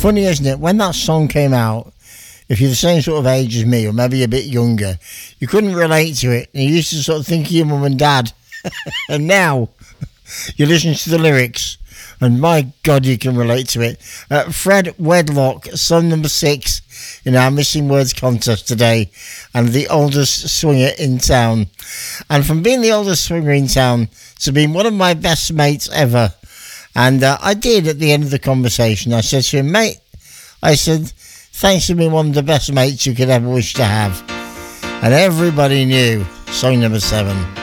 Funny, isn't it? When that song came out, if you're the same sort of age as me, or maybe a bit younger, you couldn't relate to it. And you used to sort of think of your mum and dad. And now, you listen to the lyrics, and my God, you can relate to it. Fred Wedlock, son number 6 in our Missing Words contest today, and the oldest swinger in town. And from being the oldest swinger in town to being one of my best mates ever. And I did at the end of the conversation, I said to him, mate, I said, thanks for being one of the best mates you could ever wish to have. And everybody knew song number 7.